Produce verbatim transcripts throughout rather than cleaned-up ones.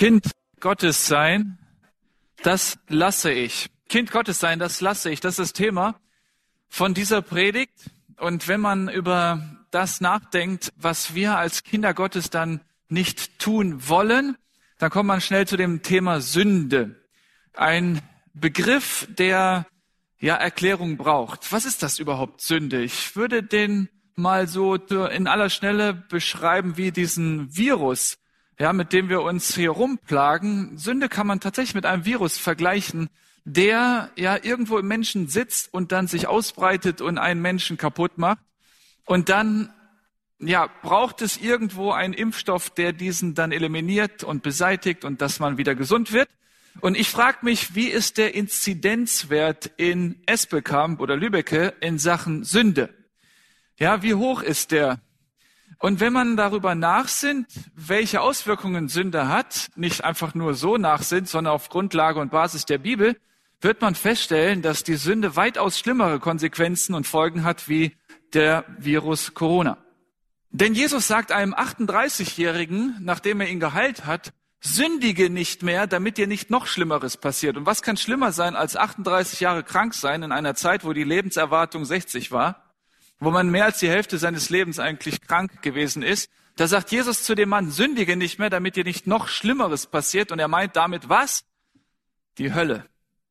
Kind Gottes sein, das lasse ich. Kind Gottes sein, das lasse ich. Das ist das Thema von dieser Predigt. Und wenn man über das nachdenkt, was wir als Kinder Gottes dann nicht tun wollen, dann kommt man schnell zu dem Thema Sünde. Ein Begriff, der ja Erklärung braucht. Was ist das überhaupt, Sünde? Ich würde den mal so in aller Schnelle beschreiben wie diesen Virus, ja, mit dem wir uns hier rumplagen. Sünde kann man tatsächlich mit einem Virus vergleichen, der ja irgendwo im Menschen sitzt und dann sich ausbreitet und einen Menschen kaputt macht. Und dann ja braucht es irgendwo einen Impfstoff, der diesen dann eliminiert und beseitigt und dass man wieder gesund wird. Und ich frage mich, wie ist der Inzidenzwert in Espelkamp oder Lübbecke in Sachen Sünde? Ja, wie hoch ist der? Und wenn man darüber nachsinnt, welche Auswirkungen Sünde hat, nicht einfach nur so nachsinnt, sondern auf Grundlage und Basis der Bibel, wird man feststellen, dass die Sünde weitaus schlimmere Konsequenzen und Folgen hat wie der Virus Corona. Denn Jesus sagt einem achtunddreißigjährigen, nachdem er ihn geheilt hat, sündige nicht mehr, damit dir nicht noch Schlimmeres passiert. Und was kann schlimmer sein, als achtunddreißig Jahre krank sein in einer Zeit, wo die Lebenserwartung sechzig war? Wo man mehr als die Hälfte seines Lebens eigentlich krank gewesen ist. Da sagt Jesus zu dem Mann, sündige nicht mehr, damit dir nicht noch Schlimmeres passiert. Und er meint damit was? Die Hölle.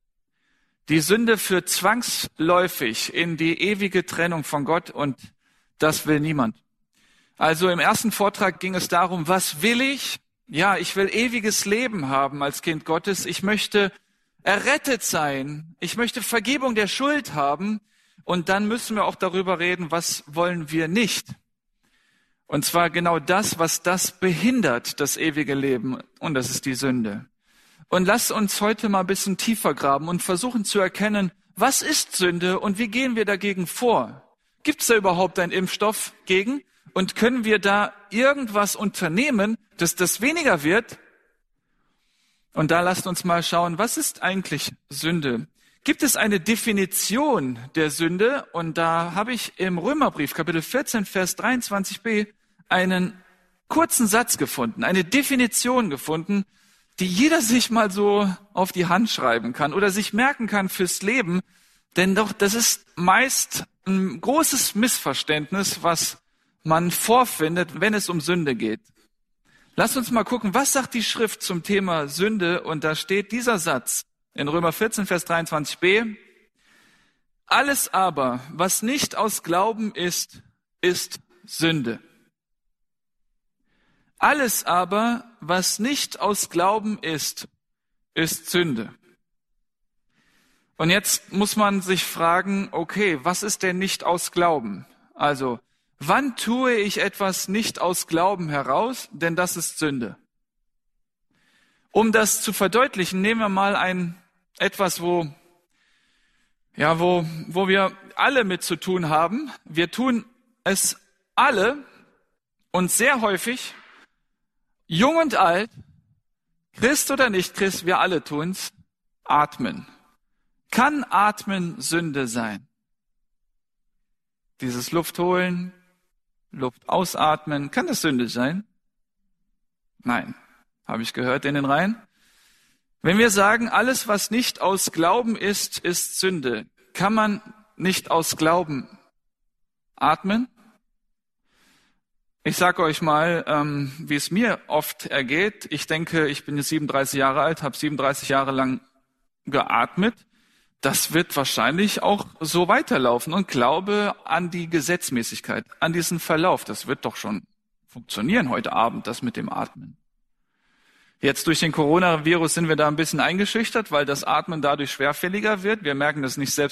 Die Sünde führt zwangsläufig in die ewige Trennung von Gott und das will niemand. Also im ersten Vortrag ging es darum, was will ich? Ja, ich will ewiges Leben haben als Kind Gottes. Ich möchte errettet sein. Ich möchte Vergebung der Schuld haben. Und dann müssen wir auch darüber reden, was wollen wir nicht. Und zwar genau das, was das behindert, das ewige Leben. Und das ist die Sünde. Und lasst uns heute mal ein bisschen tiefer graben und versuchen zu erkennen, was ist Sünde und wie gehen wir dagegen vor? Gibt es da überhaupt einen Impfstoff gegen? Und können wir da irgendwas unternehmen, dass das weniger wird? Und da lasst uns mal schauen, was ist eigentlich Sünde? Gibt es eine Definition der Sünde? Und da habe ich im Römerbrief, Kapitel vierzehn, Vers dreiundzwanzig b, einen kurzen Satz gefunden, eine Definition gefunden, die jeder sich mal so auf die Hand schreiben kann oder sich merken kann fürs Leben. Denn doch, das ist meist ein großes Missverständnis, was man vorfindet, wenn es um Sünde geht. Lasst uns mal gucken, was sagt die Schrift zum Thema Sünde? Und da steht dieser Satz. In Römer vierzehn, Vers dreiundzwanzig b. Alles aber, was nicht aus Glauben ist, ist Sünde. Alles aber, was nicht aus Glauben ist, ist Sünde. Und jetzt muss man sich fragen, okay, was ist denn nicht aus Glauben? Also, wann tue ich etwas nicht aus Glauben heraus? Denn das ist Sünde. Um das zu verdeutlichen, nehmen wir mal ein etwas, wo, ja, wo, wo wir alle mit zu tun haben. Wir tun es alle und sehr häufig, jung und alt, Christ oder nicht Christ, wir alle tun's, atmen. Kann Atmen Sünde sein? Dieses Luft holen, Luft ausatmen, kann das Sünde sein? Nein, habe ich gehört in den Reihen. Wenn wir sagen, alles, was nicht aus Glauben ist, ist Sünde, kann man nicht aus Glauben atmen? Ich sage euch mal, ähm, wie es mir oft ergeht. Ich denke, ich bin jetzt siebenunddreißig Jahre alt, habe siebenunddreißig Jahre lang geatmet. Das wird wahrscheinlich auch so weiterlaufen und glaube an die Gesetzmäßigkeit, an diesen Verlauf. Das wird doch schon funktionieren heute Abend, das mit dem Atmen. Jetzt durch den Coronavirus sind wir da ein bisschen eingeschüchtert, weil das Atmen dadurch schwerfälliger wird. Wir merken das nicht selbst